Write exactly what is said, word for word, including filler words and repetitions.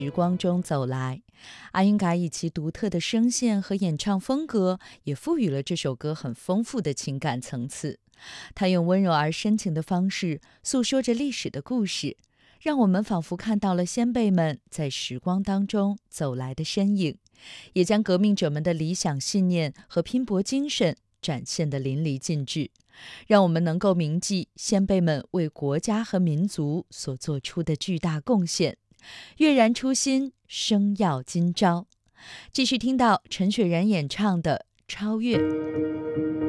时光中走来。阿英嘎以其独特的声线和演唱风格，也赋予了这首歌很丰富的情感层次。他用温柔而深情的方式诉说着历史的故事，让我们仿佛看到了先辈们在时光当中走来的身影，也将革命者们的理想信念和拼搏精神展现得淋漓尽致，让我们能够铭记先辈们为国家和民族所做出的巨大贡献。跃然初心，生耀今朝。继续听到陈雪然演唱的《超越》。